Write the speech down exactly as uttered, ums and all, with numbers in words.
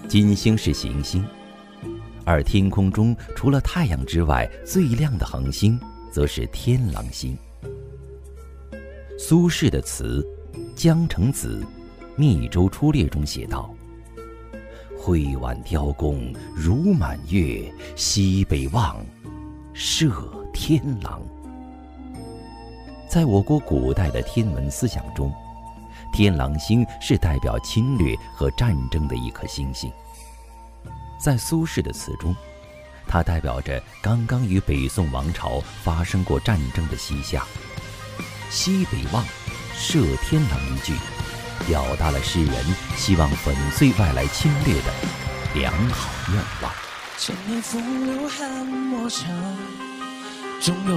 金星是行星，而天空中除了太阳之外最亮的恒星则是天狼星。苏轼的词《江城子·密州出猎》中写道：挥挽雕弓如满月，西北望，射天狼。在我国古代的天文思想中，天狼星是代表侵略和战争的一颗星星。在苏轼的词中，它代表着刚刚与北宋王朝发生过战争的西夏。西北望，射天狼一句，表达了诗人希望粉碎外来侵略的良好愿望。 千年风流汉莫测，终有